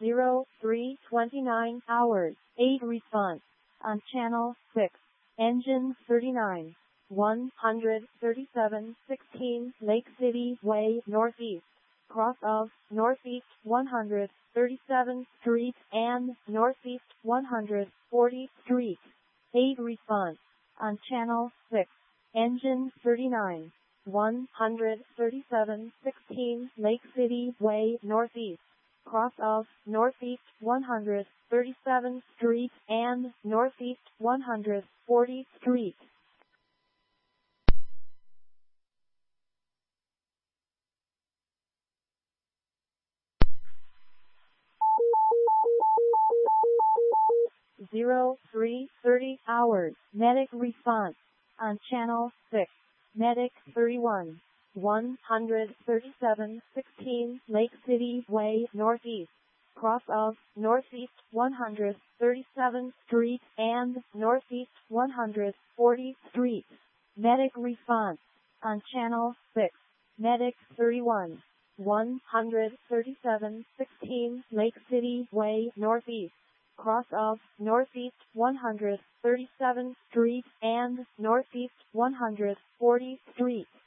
0329 hours. 8 response. On channel 6. Engine 39. 137 16 Lake City Way Northeast. Cross of Northeast 137th Street and Northeast 140th Street. 8 response. On channel 6. Engine 39. 137 16 Lake City Way Northeast. Cross of Northeast 137th Street and Northeast 140th Street. Zero 3:30 hours. Medic response. On channel 6. Medic 31. 137 16 Lake City Way Northeast. Cross of Northeast 137th Street and Northeast 140th Street. Medic response. On channel 6. Medic 31. 137 16 Lake City Way Northeast. Cross of Northeast 137th Street and Northeast 140th Street.